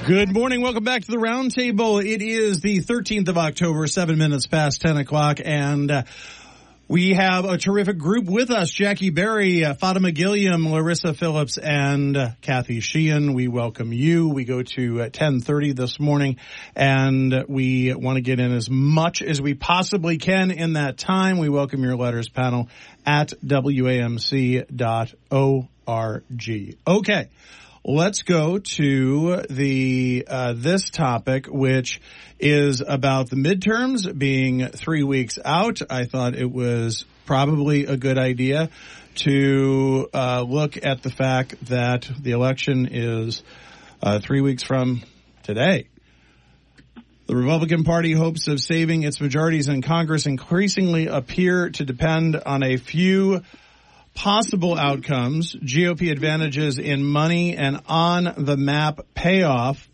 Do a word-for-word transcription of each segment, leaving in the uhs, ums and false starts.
Good morning. Welcome back to the Roundtable. It is the thirteenth of October, seven minutes past ten o'clock, and uh, we have a terrific group with us. Jackie Berry, uh, Fatima Gilliam, Larissa Phillips, and uh, Kathy Sheehan. We welcome you. We go to uh, ten thirty this morning, and we want to get in as much as we possibly can in that time. We welcome your letters panel at W A M C dot org. Okay. Let's go to the uh, this topic, which is about the midterms being three weeks out. I thought it was probably a good idea to uh, look at the fact that the election is uh, three weeks from today. The Republican Party hopes of saving its majorities in Congress increasingly appear to depend on a few possible outcomes: G O P advantages in money and on-the-map payoff.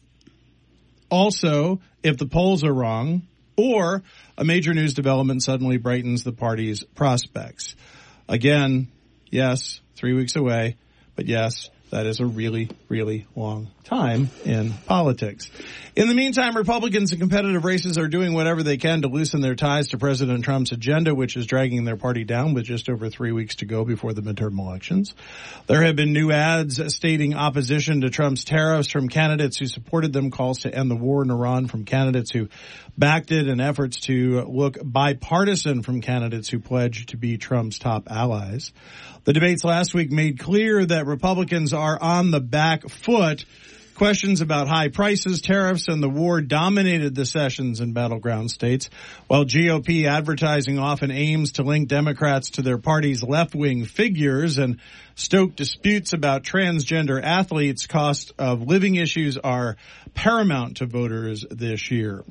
Also, if the polls are wrong, or a major news development suddenly brightens the party's prospects. Again, yes, three weeks away, but yes, that is a really, really long time in politics. In the meantime, Republicans in competitive races are doing whatever they can to loosen their ties to President Trump's agenda, which is dragging their party down with just over three weeks to go before the midterm elections. There have been new ads stating opposition to Trump's tariffs from candidates who supported them, calls to end the war in Iran from candidates who backed it, and efforts to look bipartisan from candidates who pledged to be Trump's top allies. The debates last week made clear that Republicans are on the back foot. Questions about high prices, tariffs, and the war dominated the sessions in battleground states, while G O P advertising often aims to link Democrats to their party's left-wing figures and stoke disputes about transgender athletes. Cost of living issues are paramount to voters this year.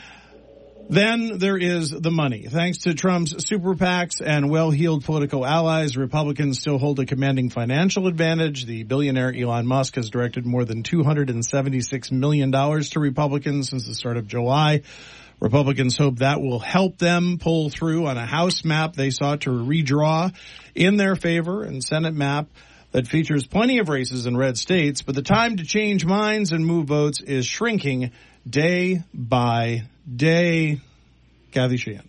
Then there is the money. Thanks to Trump's super PACs and well-heeled political allies, Republicans still hold a commanding financial advantage. The billionaire Elon Musk has directed more than two hundred seventy-six million dollars to Republicans since the start of July. Republicans hope that will help them pull through on a House map they sought to redraw in their favor, and Senate map that features plenty of races in red states. But the time to change minds and move votes is shrinking day by day. Kathy Sheehan.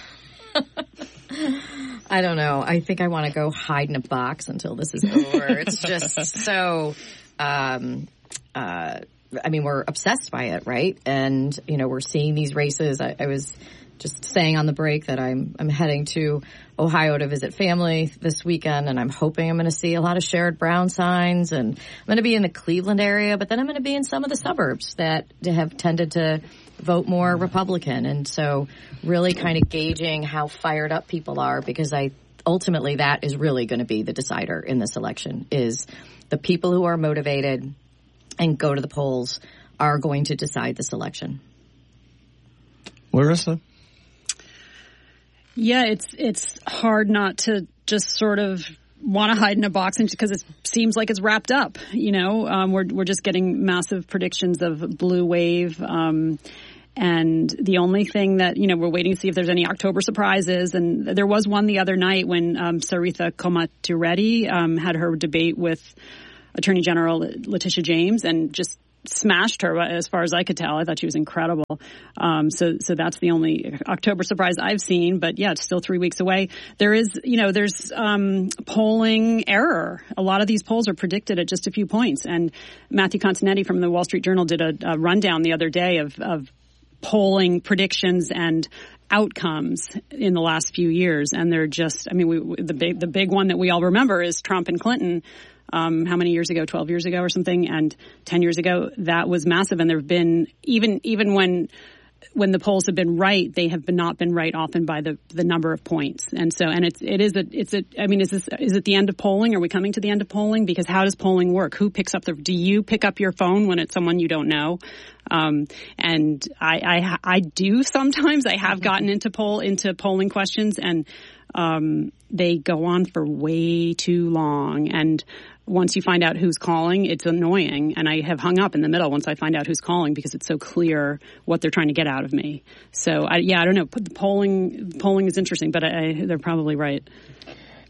I don't know. I think I want to go hide in a box until this is over. It's just so, um, uh, I mean, we're obsessed by it, right? And, you know, we're seeing these races. I, I was just saying on the break that I'm, I'm heading to Ohio to visit family this weekend, and I'm hoping I'm going to see a lot of Sherrod Brown signs, and I'm going to be in the Cleveland area, but then I'm going to be in some of the suburbs that have tended to vote more Republican. And so really kind of gauging how fired up people are, because I ultimately that is really going to be the decider in this election, is the people who are motivated and go to the polls are going to decide this election. Larissa? Yeah, it's it's hard not to just sort of want to hide in a box, because it seems like it's wrapped up. You know, um, we're we're just getting massive predictions of blue wave, um, and the only thing that, you know, we're waiting to see if there's any October surprises. And there was one the other night when um, Saritha Komatureddy um, had her debate with Attorney General Letitia James and just smashed her, as far as I could tell. I thought she was incredible. Um, so, so that's the only October surprise I've seen. But yeah, it's still three weeks away. There is, you know, there's um, polling error. A lot of these polls are predicted at just a few points. And Matthew Continetti from the Wall Street Journal did a, a rundown the other day of, of polling predictions and outcomes in the last few years. And they're just, I mean, we, the big, the big one that we all remember is Trump and Clinton. Um, how many years ago? twelve years ago or something, and ten years ago, that was massive. And there have been, even even when when the polls have been right, they have been not been right often by the, the number of points. And so, and it's it is a it's a I mean, is this is it the end of polling? Are we coming to the end of polling? Because how does polling work? Who picks up the? Do you pick up your phone when it's someone you don't know? Um, and I, I I do sometimes. I have gotten into poll into polling questions, and um, they go on for way too long. And once you find out who's calling, it's annoying. And I have hung up in the middle once I find out who's calling, because it's so clear what they're trying to get out of me. So, I, yeah, I don't know. The polling polling is interesting, but I, I, they're probably right.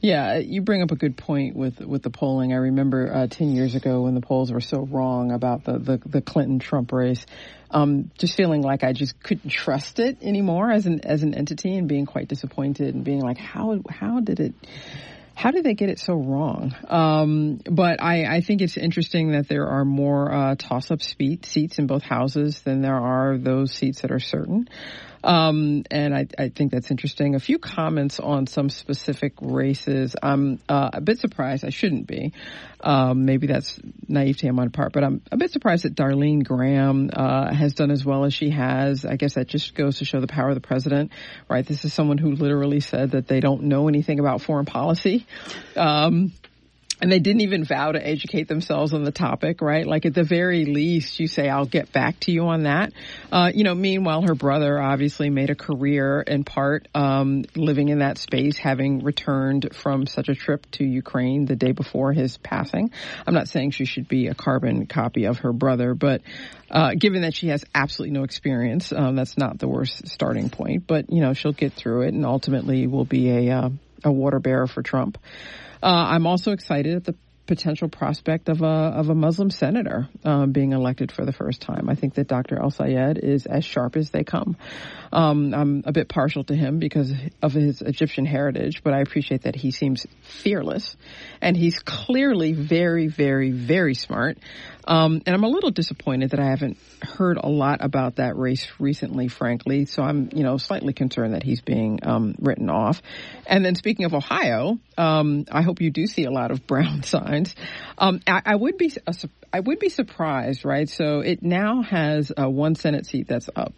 Yeah, you bring up a good point with with the polling. I remember uh, ten years ago when the polls were so wrong about the, the, the Clinton-Trump race, um, just feeling like I just couldn't trust it anymore as an as an entity, and being quite disappointed and being like, how how did it... How did they get it so wrong? Um, but I, I think it's interesting that there are more uh, toss-up seats in both houses than there are those seats that are certain. Um, and I, I think that's interesting. A few comments on some specific races. I'm uh, a bit surprised. I shouldn't be. Um, maybe that's naivety on my part, but I'm a bit surprised that Darlene Graham uh, has done as well as she has. I guess that just goes to show the power of the president, right? This is someone who literally said that they don't know anything about foreign policy. Um, And they didn't even vow to educate themselves on the topic, right? Like at the very least, you say, I'll get back to you on that. Uh, you know, meanwhile, her brother obviously made a career in part, um, living in that space, having returned from such a trip to Ukraine the day before his passing. I'm not saying she should be a carbon copy of her brother, but, uh, given that she has absolutely no experience, um, that's not the worst starting point. But, you know, she'll get through it and ultimately will be a, uh, a water bearer for Trump. Uh, I'm also excited at the potential prospect of a of a Muslim senator um, being elected for the first time. I think that Doctor El-Sayed is as sharp as they come. Um, I'm a bit partial to him because of his Egyptian heritage, but I appreciate that he seems fearless, and he's clearly very, very, very smart. Um, and I'm a little disappointed that I haven't heard a lot about that race recently, frankly. So I'm, you know, slightly concerned that he's being um, written off. And then speaking of Ohio, um, I hope you do see a lot of brown signs. Um, I, I would be, uh, I would be surprised, right? So it now has uh, one Senate seat that's up.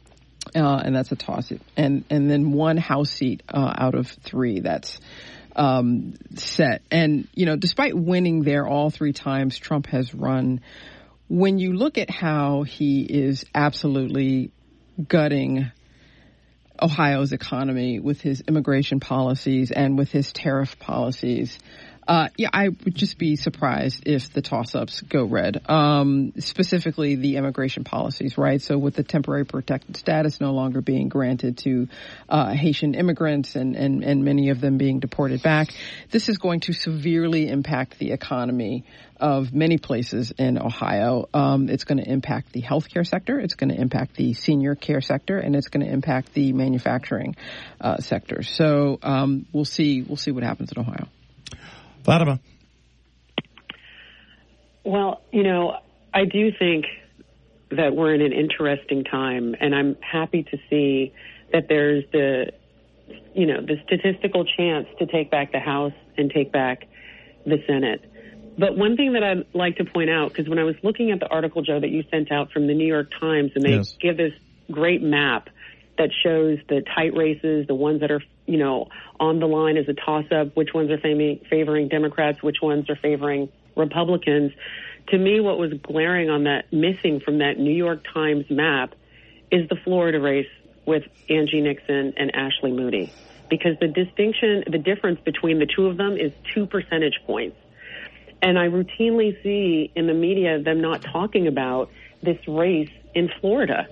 Uh, and that's a toss. And, and then one House seat uh, out of three that's um, set. And, you know, despite winning there all three times Trump has run, when you look at how he is absolutely gutting Ohio's economy with his immigration policies and with his tariff policies, Uh, yeah, I would just be surprised if the toss-ups go red, um, specifically the immigration policies, right? So with the temporary protected status no longer being granted to uh, Haitian immigrants and, and, and many of them being deported back, this is going to severely impact the economy of many places in Ohio. Um, it's going to impact the healthcare sector, it's going to impact the senior care sector, and it's going to impact the manufacturing uh, sector. So um, we'll see. We'll see what happens in Ohio. Fatima. Well, you know, I do think that we're in an interesting time, and I'm happy to see that there's the, you know, the statistical chance to take back the House and take back the Senate. But one thing that I'd like to point out, because when I was looking at the article, Joe, that you sent out from the New York Times, and they yes. give this great map that shows the tight races, the ones that are, you know, on the line as a toss-up, which ones are fam- favoring Democrats, which ones are favoring Republicans. To me, what was glaring on that, missing from that New York Times map, is the Florida race with Angie Nixon and Ashley Moody. Because the distinction, the difference between the two of them is two percentage points. And I routinely see in the media them not talking about this race in Florida.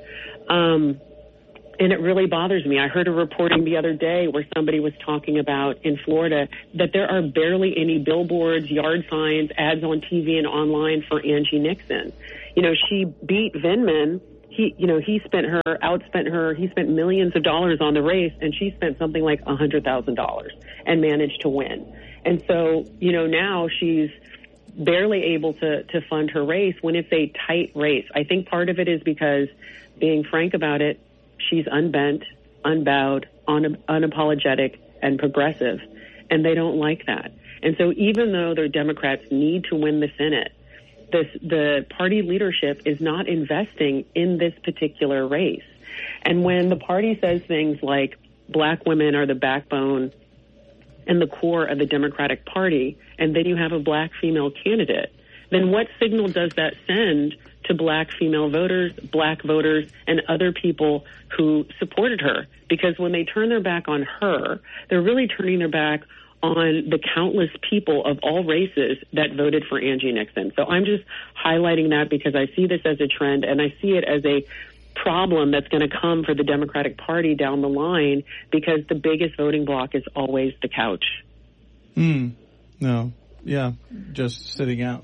Um, And it really bothers me. I heard a reporting the other day where somebody was talking about in Florida that there are barely any billboards, yard signs, ads on T V and online for Angie Nixon. You know, she beat Vindman. He, you know, he spent her, outspent her. He spent millions of dollars on the race, and she spent something like one hundred thousand dollars and managed to win. And so, you know, now she's barely able to, to fund her race when it's a tight race. I think part of it is because, being frank about it, she's unbent, unbowed, un- unapologetic, and progressive, and they don't like that. And so even though the Democrats need to win the Senate, this, the party leadership is not investing in this particular race. And when the party says things like black women are the backbone and the core of the Democratic Party, and then you have a black female candidate, then what signal does that send to black female voters, black voters, and other people who supported her? Because when they turn their back on her, they're really turning their back on the countless people of all races that voted for Angie Nixon. So I'm just highlighting that because I see this as a trend, and I see it as a problem that's going to come for the Democratic Party down the line, because the biggest voting bloc is always the couch. Hmm. No. Yeah. Just sitting out.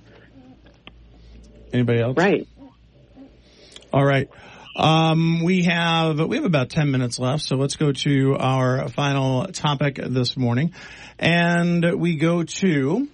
Anybody else? Right. All right. Um, we have we have about ten minutes left, so let's go to our final topic this morning, and we go to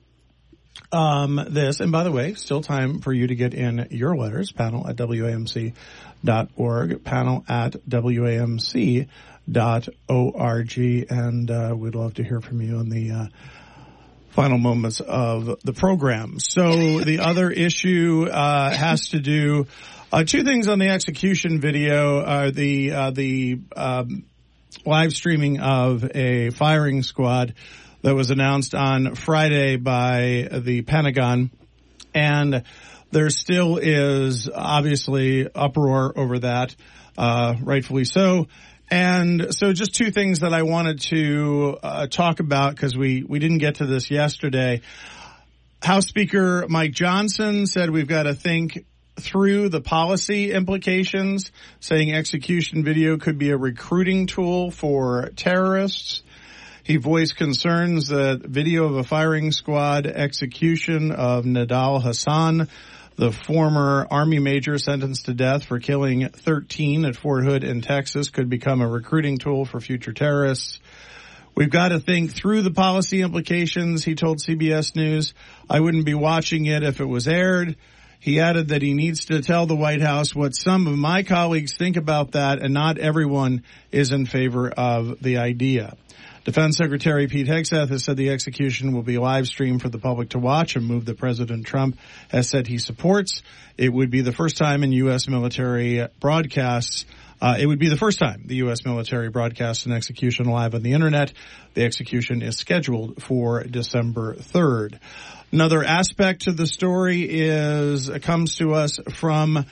um, this. And by the way, still time for you to get in your letters. Panel at W A M C dot org. Panel at W A M C dot org, and uh, we'd love to hear from you in the uh, final moments of the program. So the other issue uh, has to do. Uh, two things on the execution video are the uh, the um, live streaming of a firing squad that was announced on Friday by the Pentagon, and there still is obviously uproar over that, uh, rightfully so. And so just two things that I wanted to uh, talk about because we, we didn't get to this yesterday. House Speaker Mike Johnson said we've got to think through the policy implications, saying execution video could be a recruiting tool for terrorists. He voiced concerns that video of a firing squad execution of Nidal Hasan, the former Army major sentenced to death for killing thirteen at Fort Hood in Texas, could become a recruiting tool for future terrorists. We've got to think through the policy implications, he told C B S News. I wouldn't be watching it if it was aired. He added that he needs to tell the White House what some of my colleagues think about that, and not everyone is in favor of the idea. Defense Secretary Pete Hegseth has said the execution will be live streamed for the public to watch, a move that President Trump has said he supports. It would be the first time in U S military broadcasts Uh, it would be the first time the U S military broadcasts an execution live on the Internet. The execution is scheduled for December third. Another aspect to the story is it comes to us from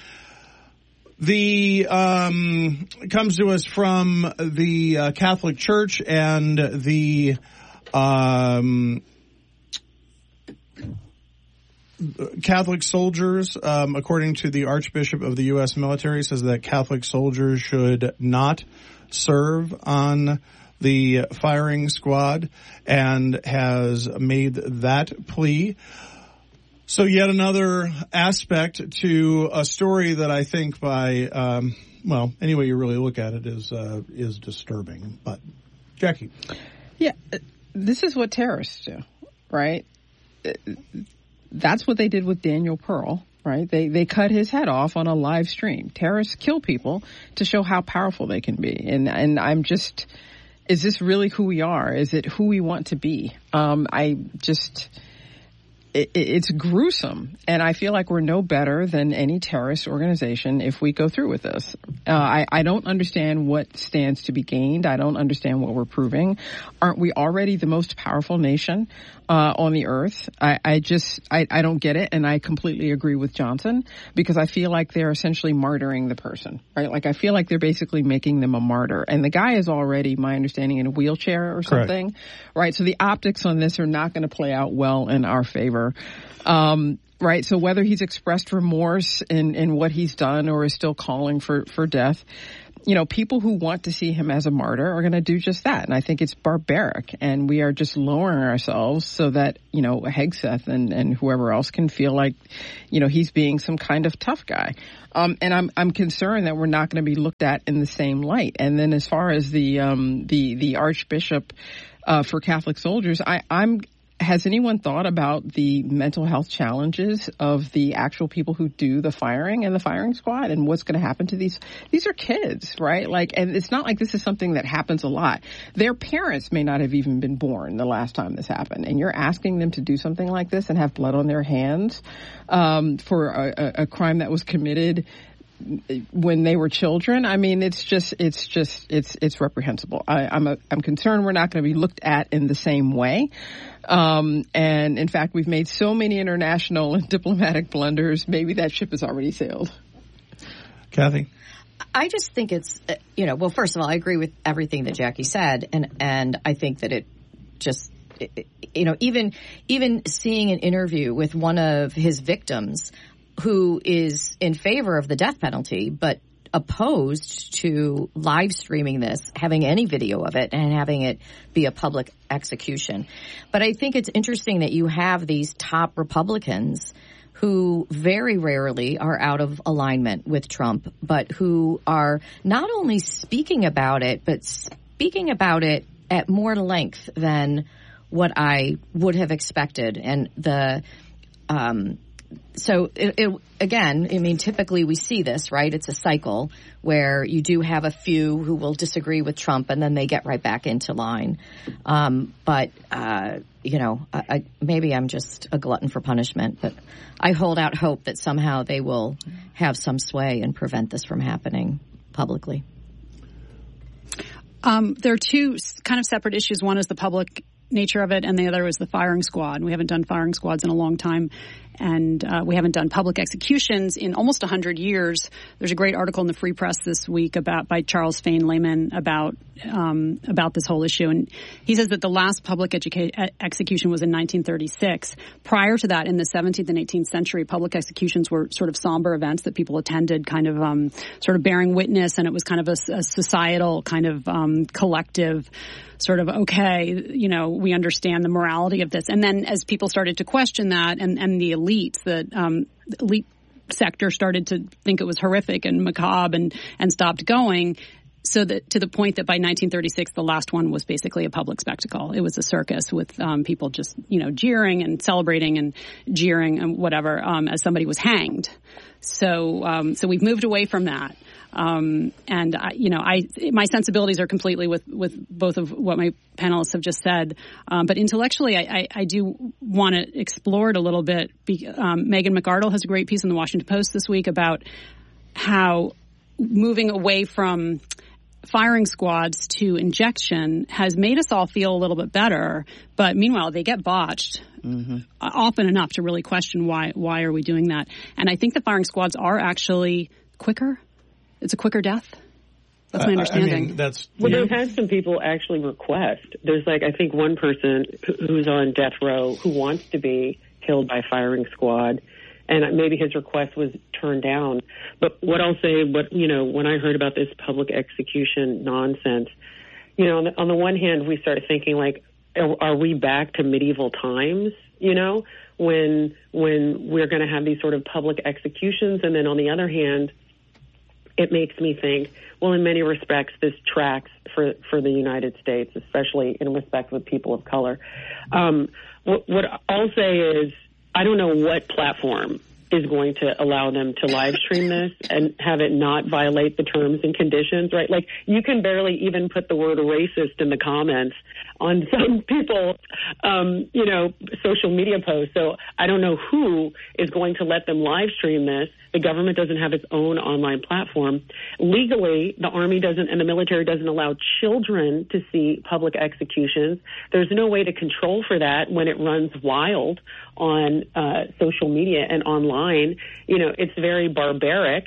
the um, comes to us from the uh, Catholic Church and the um, Catholic soldiers, um, according to the Archbishop of the U S military, says that Catholic soldiers should not serve on the firing squad and has made that plea. So yet another aspect to a story that I think by, um, well, any way you really look at it is, uh, is disturbing. But Jackie. Yeah, this is what terrorists do, right? That's what they did with Daniel Pearl, right? They they cut his head off on a live stream. Terrorists kill people to show how powerful they can be. And and I'm just, is this really who we are? Is it who we want to be? Um, I just, it, it's gruesome. And I feel like we're no better than any terrorist organization if we go through with this. Uh, I, I don't understand what stands to be gained. I don't understand what we're proving. Aren't we already the most powerful nation uh, on the earth? I, I just, I, I don't get it. And I completely agree with Johnson because I feel like they're essentially martyring the person, right? Like I feel like they're basically making them a martyr. And the guy is already, my understanding, in a wheelchair or something, correct, right? So the optics on this are not going to play out well in our favor. Um, Right. So whether he's expressed remorse in, in what he's done or is still calling for, for death, you know, people who want to see him as a martyr are going to do just that. And I think it's barbaric. And we are just lowering ourselves so that, you know, Hegseth and, and whoever else can feel like, you know, he's being some kind of tough guy. Um, and I'm, I'm concerned that we're not going to be looked at in the same light. And then as far as the, um, the, the Archbishop, uh, for Catholic soldiers, I, I'm, has anyone thought about the mental health challenges of the actual people who do the firing and the firing squad and what's going to happen to these? These are kids, right? Like, and it's not like this is something that happens a lot. Their parents may not have even been born the last time this happened. And you're asking them to do something like this and have blood on their hands um, for a, a crime that was committed when they were children. I mean, it's just, it's just, it's, it's reprehensible. I, I'm, a, I'm concerned we're not going to be looked at in the same way. Um, and in fact, we've made so many international and diplomatic blunders. Maybe that ship has already sailed. Kathy? I just think it's, you know, well, first of all, I agree with everything that Jackie said. And, and I think that it just, you know, even, even seeing an interview with one of his victims who is in favor of the death penalty, but opposed to live streaming this, having any video of it, and having it be a public execution. But I think it's interesting that you have these top Republicans who very rarely are out of alignment with Trump, but who are not only speaking about it, but speaking about it at more length than what I would have expected. And the um, so it, it, again, I mean, typically we see this, right? It's a cycle where you do have a few who will disagree with Trump, and then they get right back into line. Um, but uh, you know, I, I, maybe I'm just a glutton for punishment, but I hold out hope that somehow they will have some sway and prevent this from happening publicly. Um, there are two kind of separate issues. One is the public nature of it, and the other is the firing squad. We haven't done firing squads in a long time, and uh, we haven't done public executions in almost one hundred years. There's a great article in the Free Press this week about by Charles Fain Lehman about um, about this whole issue, and he says that the last public educa- execution was in nineteen thirty-six. Prior to that, in the seventeenth and eighteenth century, public executions were sort of somber events that people attended, kind of um, sort of bearing witness, and it was kind of a, a societal kind of um, collective sort of, okay, you know, we understand the morality of this. And then as people started to question that, and, and the elites, the um, elite sector started to think it was horrific and macabre and, and stopped going, so that to the point that by nineteen thirty-six, the last one was basically a public spectacle. It was a circus with um, people just, you know, jeering and celebrating and jeering and whatever um, as somebody was hanged. So, um, so we've moved away from that. Um, and I, you know, I, my sensibilities are completely with, with both of what my panelists have just said. Um, but intellectually, I, I, I do want to explore it a little bit. Be, um, Megan McArdle has a great piece in the Washington Post this week about how moving away from firing squads to injection has made us all feel a little bit better. But meanwhile, they get botched. Mm-hmm. Often enough to really question why, why are we doing that? And I think the firing squads are actually quicker. It's a quicker death. That's my understanding. Uh, I mean, that's well, yeah. they've had some people actually request. There's like, I think one person who's on death row who wants to be killed by firing squad, and maybe his request was turned down. But what I'll say, what, you know, when I heard about this public execution nonsense, you know, on the, on the one hand, we started thinking like, are, are we back to medieval times, you know, when, when we're going to have these sort of public executions? And then on the other hand, it makes me think, well, in many respects, this tracks for, for the United States, especially in respect with people of color. Um, what, what I'll say is, I don't know what platform is going to allow them to live stream this and have it not violate the terms and conditions, right? Like, you can barely even put the word racist in the comments on some people's, um, you know, social media posts. So I don't know who is going to let them live stream this. The government doesn't have its own online platform. Legally, the Army doesn't and the military doesn't allow children to see public executions. There's no way to control for that when it runs wild on uh, social media and online. You know, it's very barbaric.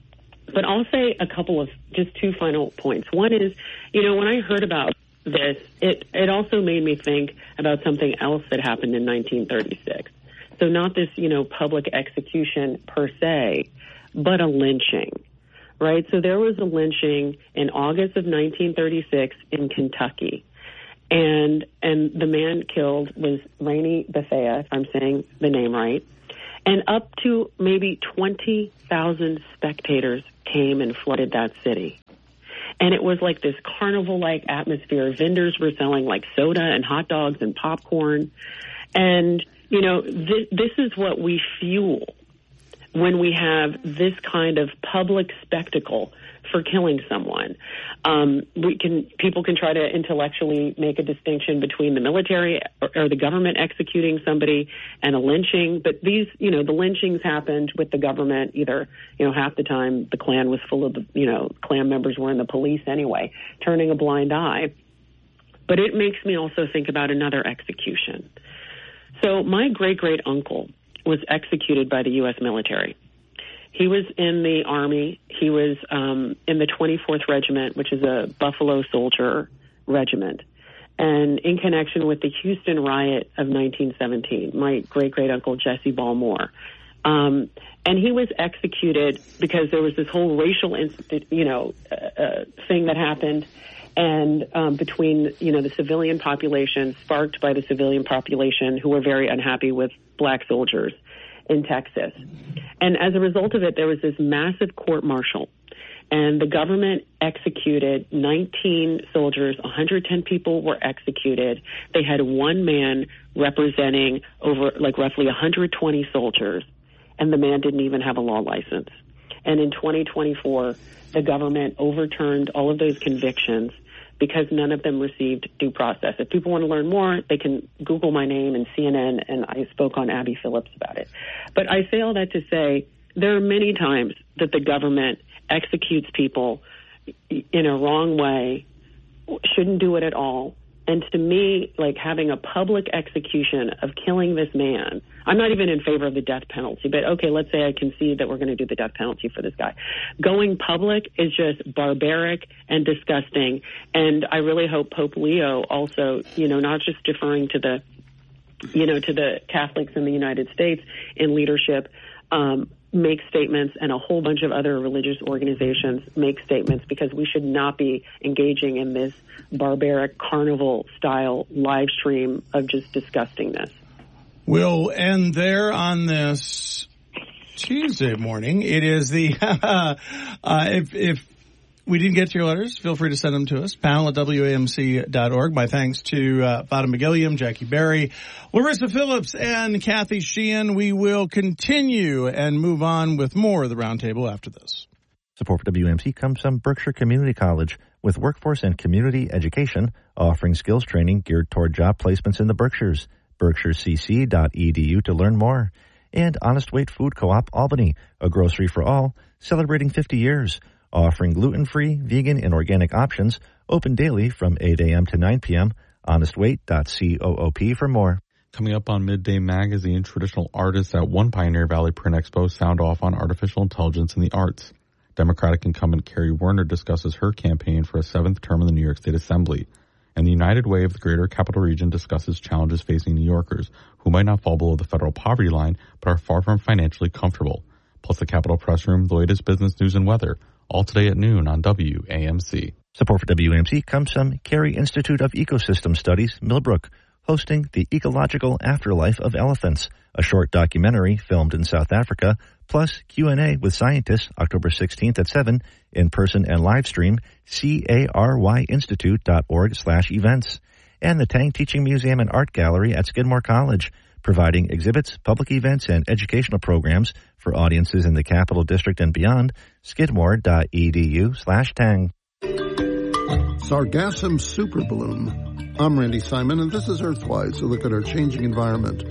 But I'll say a couple of just two final points. One is, you know, when I heard about this, it, it also made me think about something else that happened in nineteen thirty-six. So not this, you know, public execution per se, but a lynching, right? So there was a lynching in August of nineteen thirty-six in Kentucky. And and the man killed was Rainey Bethea, if I'm saying the name right. And up to maybe twenty thousand spectators came and flooded that city. And it was like this carnival-like atmosphere. Vendors were selling like soda and hot dogs and popcorn. And, you know, th- this is what we fuel when we have this kind of public spectacle for killing someone. Um, we can people can try to intellectually make a distinction between the military or, or the government executing somebody and a lynching, but these, you know, the lynchings happened with the government. Either, you know, half the time the Klan was full of the, you know, Klan members were in the police anyway, turning a blind eye. But it makes me also think about another execution. So my great great uncle was executed by the U S military. He was in the Army. He was um, in the twenty-fourth Regiment, which is a Buffalo Soldier regiment. And in connection with the Houston riot of nineteen seventeen, my great-great-uncle Jesse Ball Moore Um, and he was executed because there was this whole racial, you know, uh, uh, thing that happened, and um, between, you know, the civilian population, sparked by the civilian population who were very unhappy with black soldiers in Texas. And as a result of it, there was this massive court-martial. And the government executed nineteen soldiers, one hundred ten people were executed. They had one man representing over, like, roughly one hundred twenty soldiers, and the man didn't even have a law license. And in twenty twenty-four, the government overturned all of those convictions because none of them received due process. If people want to learn more, they can Google my name and C N N, and I spoke on Abby Phillips about it. But I say all that to say there are many times that the government executes people in a wrong way, shouldn't do it at all. And to me, like, having a public execution of killing this man, I'm not even in favor of the death penalty, but okay, let's say I concede that we're going to do the death penalty for this guy. Going public is just barbaric and disgusting. And I really hope Pope Leo also, you know, not just deferring to the, you know, to the Catholics in the United States in leadership, um, make statements, and a whole bunch of other religious organizations make statements, because we should not be engaging in this barbaric carnival style live stream of just disgustingness. We'll end there on this Tuesday morning. It is the, uh, if, if we didn't get to your letters, feel free to send them to us. Panel at W A M C dot org. My thanks to uh, Fatima Gilliam, Jackie Berry, Larissa Phillips, and Kathy Sheehan. We will continue and move on with more of the Roundtable after this. Support for W A M C comes from Berkshire Community College, with workforce and community education, offering skills training geared toward job placements in the Berkshires. Berkshire C C dot E D U to learn more. And Honest Weight Food Co-op Albany, a grocery for all, celebrating fifty years. Offering gluten-free, vegan, and organic options, open daily from eight a.m. to nine p.m. honest weight dot coop for more. Coming up on Midday Magazine, traditional artists at One Pioneer Valley Print Expo sound off on artificial intelligence in the arts. Democratic incumbent Carrie Werner discusses her campaign for a seventh term in the New York State Assembly. And the United Way of the Greater Capital Region discusses challenges facing New Yorkers who might not fall below the federal poverty line but are far from financially comfortable. Plus the Capitol Press Room, the latest business news and weather. All today at noon on W A M C. Support for W A M C comes from Cary Institute of Ecosystem Studies, Millbrook, hosting The Ecological Afterlife of Elephants, a short documentary filmed in South Africa, plus Q and A with scientists October sixteenth at seven, in person and live stream, cary institute dot org slash events. And the Tang Teaching Museum and Art Gallery at Skidmore College, providing exhibits, public events, and educational programs for audiences in the Capital District and beyond. Skidmore dot E D U slash Tang. Sargassum superbloom. I'm Randy Simon, and this is Earthwise, a look at our changing environment.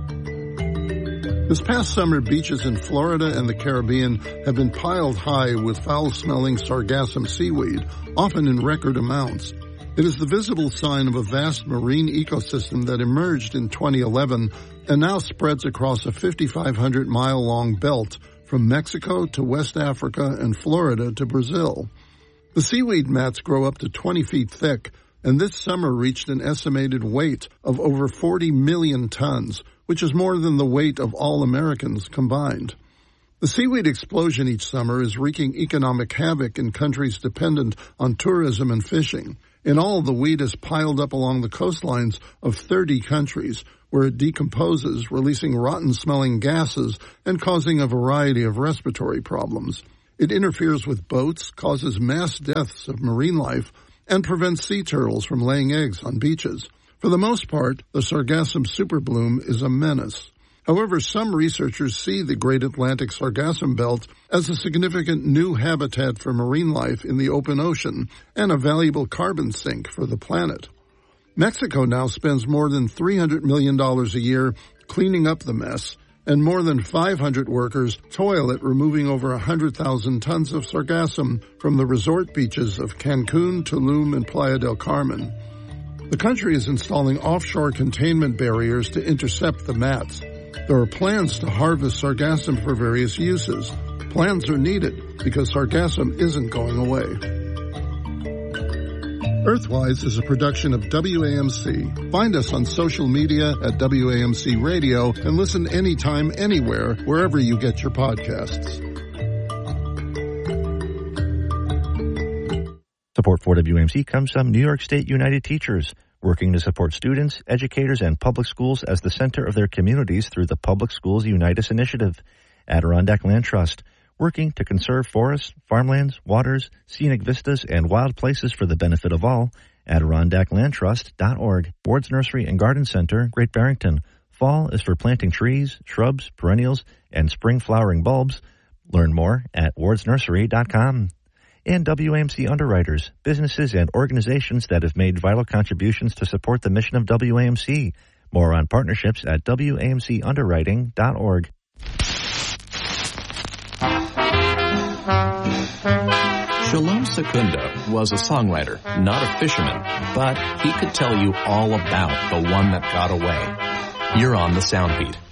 This past summer, beaches in Florida and the Caribbean have been piled high with foul-smelling sargassum seaweed, often in record amounts. It is the visible sign of a vast marine ecosystem that emerged in twenty eleven and now spreads across a fifty-five hundred mile long belt from Mexico to West Africa and Florida to Brazil. The seaweed mats grow up to twenty feet thick, and this summer reached an estimated weight of over forty million tons, which is more than the weight of all Americans combined. The seaweed explosion each summer is wreaking economic havoc in countries dependent on tourism and fishing. In all, the weed is piled up along the coastlines of thirty countries, where it decomposes, releasing rotten-smelling gases and causing a variety of respiratory problems. It interferes with boats, causes mass deaths of marine life, and prevents sea turtles from laying eggs on beaches. For the most part, the sargassum superbloom is a menace. However, some researchers see the Great Atlantic Sargassum Belt as a significant new habitat for marine life in the open ocean and a valuable carbon sink for the planet. Mexico now spends more than three hundred million dollars a year cleaning up the mess, and more than five hundred workers toil at removing over one hundred thousand tons of sargassum from the resort beaches of Cancun, Tulum, and Playa del Carmen. The country is installing offshore containment barriers to intercept the mats. There are plans to harvest sargassum for various uses. Plans are needed because sargassum isn't going away. Earthwise is a production of W A M C. Find us on social media at W A M C Radio and listen anytime, anywhere, wherever you get your podcasts. Support for W A M C comes from New York State United Teachers, working to support students, educators, and public schools as the center of their communities through the Public Schools Unite Us initiative. Adirondack Land Trust, working to conserve forests, farmlands, waters, scenic vistas, and wild places for the benefit of all. Adirondack Land Trust dot org. Ward's Nursery and Garden Center, Great Barrington. Fall is for planting trees, shrubs, perennials, and spring flowering bulbs. Learn more at wards nursery dot com. And W A M C Underwriters, businesses and organizations that have made vital contributions to support the mission of W A M C. More on partnerships at W A M C underwriting dot org. Shalom Secunda was a songwriter, not a fisherman, but he could tell you all about the one that got away. You're on the Soundbeat.